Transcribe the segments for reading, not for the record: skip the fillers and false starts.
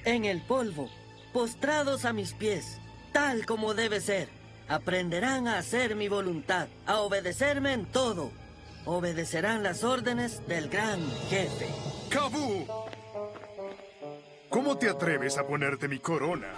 en el polvo, postrados a mis pies, tal como debe ser. Aprenderán a hacer mi voluntad, a obedecerme en todo. Obedecerán las órdenes del gran jefe. ¡Kabú! ¿Cómo te atreves a ponerte mi corona?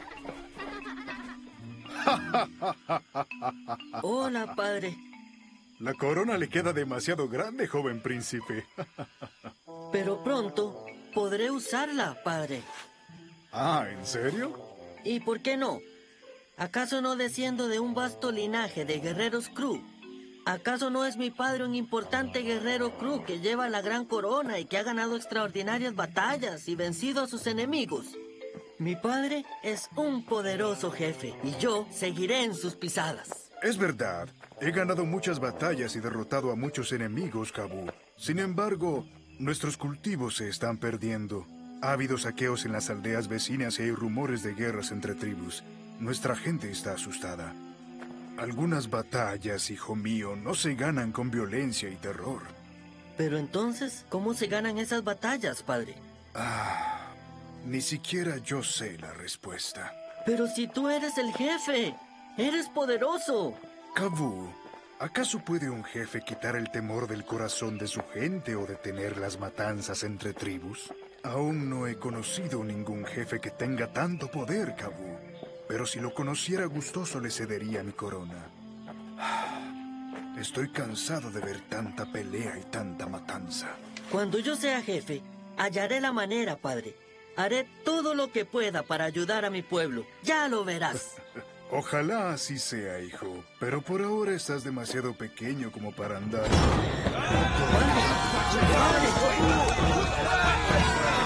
Hola, padre. La corona le queda demasiado grande, joven príncipe. Pero pronto podré usarla, padre. Ah, ¿en serio? ¿Y por qué no? ¿Acaso no desciendo de un vasto linaje de guerreros Kree? ¿Acaso no es mi padre un importante guerrero Kree que lleva la gran corona y que ha ganado extraordinarias batallas y vencido a sus enemigos? Mi padre es un poderoso jefe y yo seguiré en sus pisadas. Es verdad. He ganado muchas batallas y derrotado a muchos enemigos, Kabú. Sin embargo, nuestros cultivos se están perdiendo. Ha habido saqueos en las aldeas vecinas y hay rumores de guerras entre tribus. Nuestra gente está asustada. Algunas batallas, hijo mío, no se ganan con violencia y terror. Pero entonces, ¿cómo se ganan esas batallas, padre? Ni siquiera yo sé la respuesta. Pero si tú eres el jefe, eres poderoso. Kabú, ¿acaso puede un jefe quitar el temor del corazón de su gente o detener las matanzas entre tribus? Aún no he conocido ningún jefe que tenga tanto poder, Kabú. Pero si lo conociera gustoso le cedería mi corona. Estoy cansado de ver tanta pelea y tanta matanza. Cuando yo sea jefe, hallaré la manera, padre. Haré todo lo que pueda para ayudar a mi pueblo. Ya lo verás. Ojalá así sea, hijo. Pero por ahora estás demasiado pequeño como para andar. ¡Padre! ¡Padre!